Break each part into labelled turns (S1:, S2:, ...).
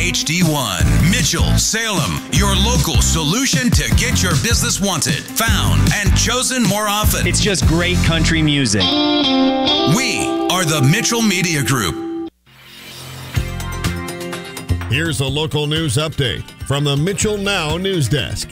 S1: HD1. Mitchell, Salem, your local solution to get your business wanted, found, and chosen more often.
S2: It's just great country music.
S1: We are the Mitchell Media Group.
S3: Here's a local news update from the Mitchell Now News Desk.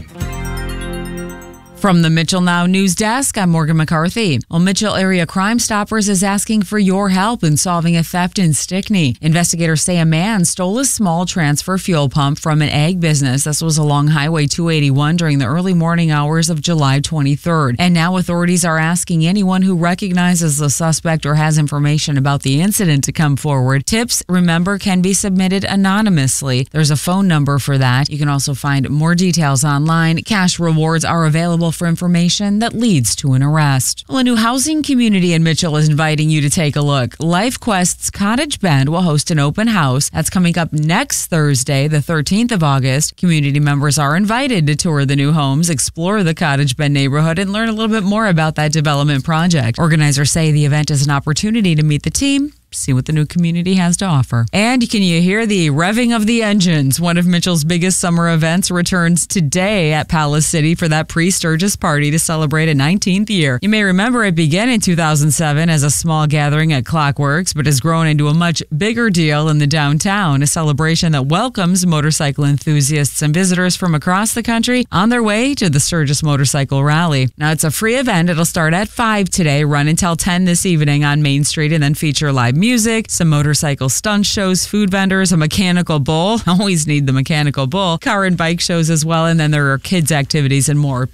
S4: From the Mitchell Now News Desk, I'm Morgan McCarthy. Well, Mitchell Area Crime Stoppers is asking for your help in solving a theft in Stickney. Investigators say a man stole a small transfer fuel pump from an ag business. This was along Highway 281 during the early morning hours of July 23rd. And now authorities are asking anyone who recognizes the suspect or has information about the incident to come forward. Tips, remember, can be submitted anonymously. There's a phone number for that. You can also find more details online. Cash rewards are available for information that leads to an arrest. Well, a new housing community in Mitchell is inviting you to take a look. LifeQuest's Cottage Bend will host an open house. That's coming up next Thursday, the 13th of August. Community members are invited to tour the new homes, explore the Cottage Bend neighborhood, and learn a little bit more about that development project. Organizers say the event is an opportunity to meet the team, see what the new community has to offer. And can you hear the revving of the engines? One of Mitchell's biggest summer events returns today at Palace City for that pre-Sturgis party to celebrate a 19th year. You may remember it began in 2007 as a small gathering at Clockworks, but has grown into a much bigger deal in the downtown, a celebration that welcomes motorcycle enthusiasts and visitors from across the country on their way to the Sturgis Motorcycle Rally. Now, it's a free event. It'll start at 5 today, run until 10 this evening on Main Street, and then feature live music, some motorcycle stunt shows, food vendors, a mechanical bull. Always need the mechanical bull. Car and bike shows as well, and then there are kids' activities and more.